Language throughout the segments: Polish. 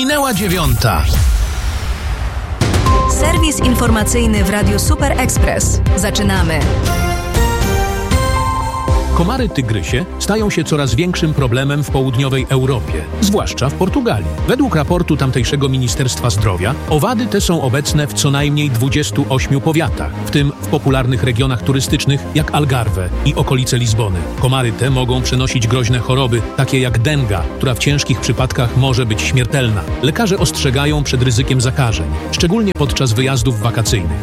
Minęła 9:00. Serwis informacyjny w Radiu Super Express. Zaczynamy. Komary tygrysie stają się coraz większym problemem w południowej Europie, zwłaszcza w Portugalii. Według raportu tamtejszego Ministerstwa Zdrowia owady te są obecne w co najmniej 28 powiatach, w tym w popularnych regionach turystycznych jak Algarve i okolice Lizbony. Komary te mogą przenosić groźne choroby, takie jak denga, która w ciężkich przypadkach może być śmiertelna. Lekarze ostrzegają przed ryzykiem zakażeń, szczególnie podczas wyjazdów wakacyjnych.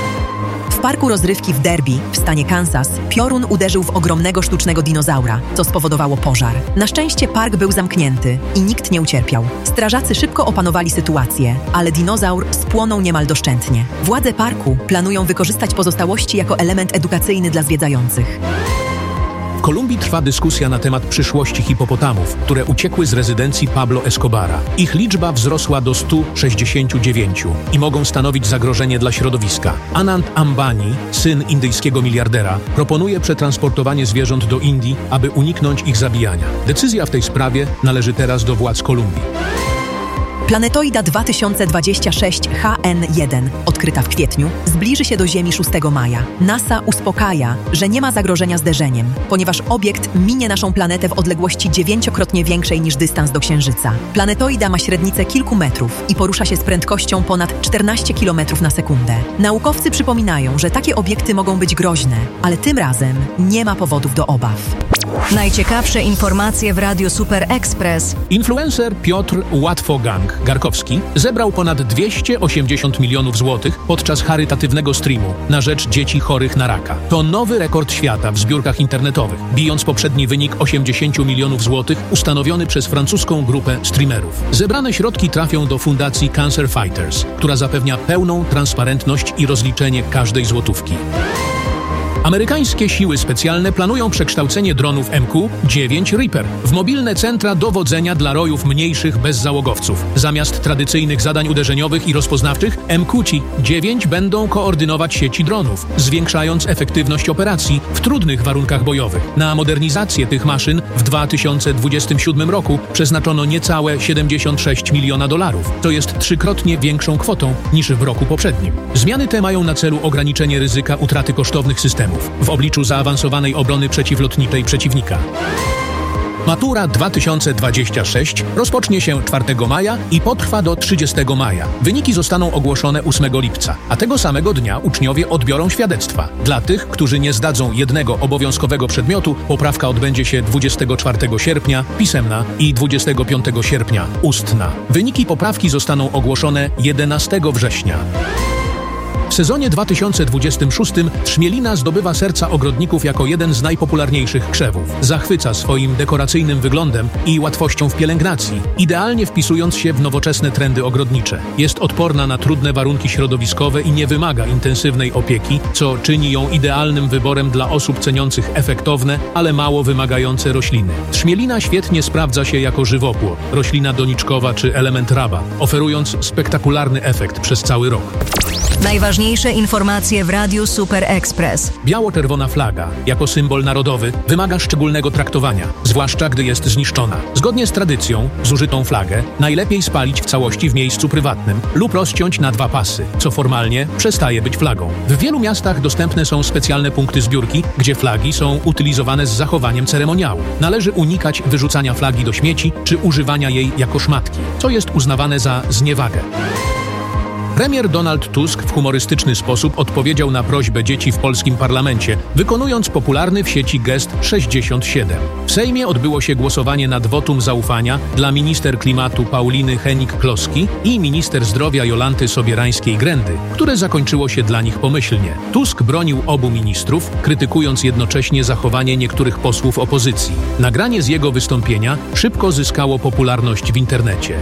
W parku rozrywki w Derby, w stanie Kansas, piorun uderzył w ogromnego sztucznego dinozaura, co spowodowało pożar. Na szczęście park był zamknięty i nikt nie ucierpiał. Strażacy szybko opanowali sytuację, ale dinozaur spłonął niemal doszczętnie. Władze parku planują wykorzystać pozostałości jako element edukacyjny dla zwiedzających. W Kolumbii trwa dyskusja na temat przyszłości hipopotamów, które uciekły z rezydencji Pablo Escobara. Ich liczba wzrosła do 169 i mogą stanowić zagrożenie dla środowiska. Anand Ambani, syn indyjskiego miliardera, proponuje przetransportowanie zwierząt do Indii, aby uniknąć ich zabijania. Decyzja w tej sprawie należy teraz do władz Kolumbii. Planetoida 2026 HN1, odkryta w kwietniu, zbliży się do Ziemi 6 maja. NASA uspokaja, że nie ma zagrożenia zderzeniem, ponieważ obiekt minie naszą planetę w odległości 9-krotnie większej niż dystans do Księżyca. Planetoida ma średnicę kilku metrów i porusza się z prędkością ponad 14 km na sekundę. Naukowcy przypominają, że takie obiekty mogą być groźne, ale tym razem nie ma powodów do obaw. Najciekawsze informacje w Radiu Super Express. Influencer Piotr Łatwogang-Garkowski zebrał ponad 280 milionów złotych podczas charytatywnego streamu na rzecz dzieci chorych na raka. To nowy rekord świata w zbiórkach internetowych, bijąc poprzedni wynik 80 milionów złotych ustanowiony przez francuską grupę streamerów. Zebrane środki trafią do fundacji Cancer Fighters, która zapewnia pełną transparentność i rozliczenie każdej złotówki. Amerykańskie siły specjalne planują przekształcenie dronów MQ-9 Reaper w mobilne centra dowodzenia dla rojów mniejszych bezzałogowców. Zamiast tradycyjnych zadań uderzeniowych i rozpoznawczych, MQ-9 będą koordynować sieci dronów, zwiększając efektywność operacji w trudnych warunkach bojowych. Na modernizację tych maszyn w 2027 roku przeznaczono niecałe $76 miliona. To jest 3-krotnie większą kwotą niż w roku poprzednim. Zmiany te mają na celu ograniczenie ryzyka utraty kosztownych systemów w obliczu zaawansowanej obrony przeciwlotniczej przeciwnika. Matura 2026 rozpocznie się 4 maja i potrwa do 30 maja. Wyniki zostaną ogłoszone 8 lipca, a tego samego dnia uczniowie odbiorą świadectwa. Dla tych, którzy nie zdadzą jednego obowiązkowego przedmiotu, poprawka odbędzie się 24 sierpnia, pisemna, i 25 sierpnia, ustna. Wyniki poprawki zostaną ogłoszone 11 września. W sezonie 2026 trzmielina zdobywa serca ogrodników jako jeden z najpopularniejszych krzewów. Zachwyca swoim dekoracyjnym wyglądem i łatwością w pielęgnacji, idealnie wpisując się w nowoczesne trendy ogrodnicze. Jest odporna na trudne warunki środowiskowe i nie wymaga intensywnej opieki, co czyni ją idealnym wyborem dla osób ceniących efektowne, ale mało wymagające rośliny. Trzmielina świetnie sprawdza się jako żywopłot, roślina doniczkowa czy element rabat, oferując spektakularny efekt przez cały rok. Najważniejsze informacje w Radiu Super Express. Biało-czerwona flaga, jako symbol narodowy, wymaga szczególnego traktowania, zwłaszcza gdy jest zniszczona. Zgodnie z tradycją, zużytą flagę najlepiej spalić w całości w miejscu prywatnym lub rozciąć na 2 pasy, co formalnie przestaje być flagą. W wielu miastach dostępne są specjalne punkty zbiórki, gdzie flagi są utylizowane z zachowaniem ceremoniału. Należy unikać wyrzucania flagi do śmieci czy używania jej jako szmatki, co jest uznawane za zniewagę. Premier Donald Tusk w humorystyczny sposób odpowiedział na prośbę dzieci w polskim parlamencie, wykonując popularny w sieci gest 67. W Sejmie odbyło się głosowanie nad wotum zaufania dla minister klimatu Pauliny Hennig-Kloski i minister zdrowia Jolanty Sobierańskiej-Grendy, które zakończyło się dla nich pomyślnie. Tusk bronił obu ministrów, krytykując jednocześnie zachowanie niektórych posłów opozycji. Nagranie z jego wystąpienia szybko zyskało popularność w internecie.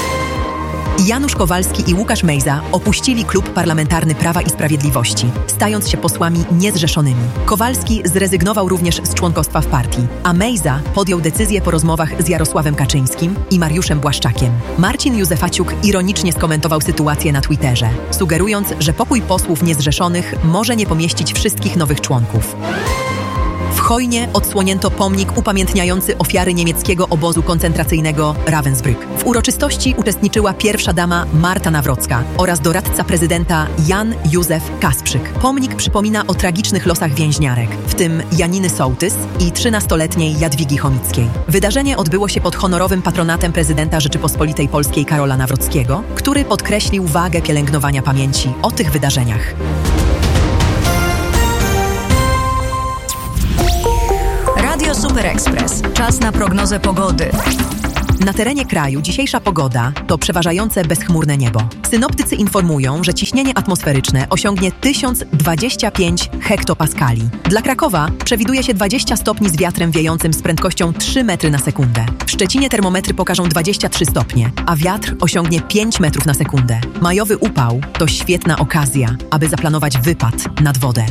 Janusz Kowalski i Łukasz Mejza opuścili Klub Parlamentarny Prawa i Sprawiedliwości, stając się posłami niezrzeszonymi. Kowalski zrezygnował również z członkostwa w partii, a Mejza podjął decyzję po rozmowach z Jarosławem Kaczyńskim i Mariuszem Błaszczakiem. Marcin Józefaciuk ironicznie skomentował sytuację na Twitterze, sugerując, że pokój posłów niezrzeszonych może nie pomieścić wszystkich nowych członków. W Chojnie odsłonięto pomnik upamiętniający ofiary niemieckiego obozu koncentracyjnego Ravensbrück. W uroczystości uczestniczyła pierwsza dama Marta Nawrocka oraz doradca prezydenta Jan Józef Kasprzyk. Pomnik przypomina o tragicznych losach więźniarek, w tym Janiny Sołtys i 13-letniej Jadwigi Chomickiej. Wydarzenie odbyło się pod honorowym patronatem prezydenta Rzeczypospolitej Polskiej Karola Nawrockiego, który podkreślił wagę pielęgnowania pamięci o tych wydarzeniach. Radio Super Express. Czas na prognozę pogody. Na terenie kraju dzisiejsza pogoda to przeważające bezchmurne niebo. Synoptycy informują, że ciśnienie atmosferyczne osiągnie 1025 hektopaskali. Dla Krakowa przewiduje się 20 stopni z wiatrem wiejącym z prędkością 3 metry na sekundę. W Szczecinie termometry pokażą 23 stopnie, a wiatr osiągnie 5 metrów na sekundę. Majowy upał to świetna okazja, aby zaplanować wypad nad wodę.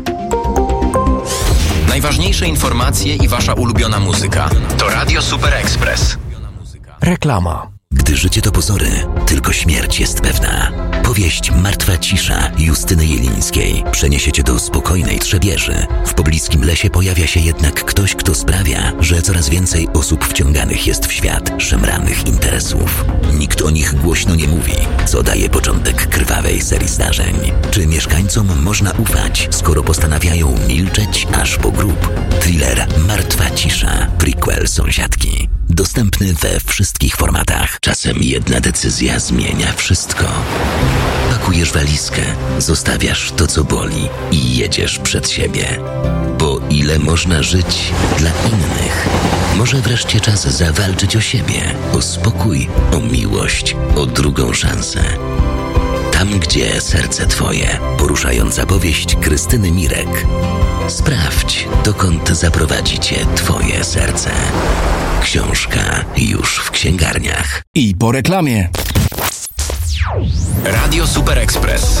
Najważniejsze informacje i wasza ulubiona muzyka to Radio Super Express. Reklama. Gdy życie to pozory, tylko śmierć jest pewna. Powieść Martwa cisza Justyny Jelińskiej przeniesie cię do spokojnej Trzebieży. W pobliskim lesie pojawia się jednak ktoś, kto sprawia, że coraz więcej osób wciąganych jest w świat szemranych interesów. Nikt o nich głośno nie mówi, co daje początek krwawej serii zdarzeń. Czy mieszkańcom można ufać, skoro postanawiają milczeć aż po grób? Thriller Martwa cisza, prequel Sąsiadki. Dostępny we wszystkich formatach. Czasem jedna decyzja zmienia wszystko. Pakujesz walizkę, zostawiasz to, co boli i jedziesz przed siebie. Bo ile można żyć dla innych? Może wreszcie czas zawalczyć o siebie, o spokój, o miłość, o drugą szansę. Tam, gdzie serce twoje. Poruszająca powieść Krystyny Mirek. Sprawdź, dokąd zaprowadzi cię twoje serce. Książka już w księgarniach. I po reklamie. Radio Super Express.